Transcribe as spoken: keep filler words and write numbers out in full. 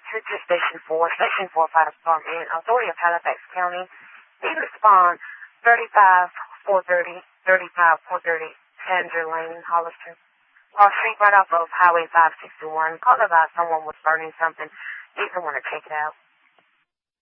to, to Station four. Station four Fire Department, Authority of Halifax County. They respond thirty-five four thirty, thirty-five four thirty, Sandra Lane, Holliston. Cross street right off of Highway five sixty-one. Call about someone was burning something. You can want to check it out.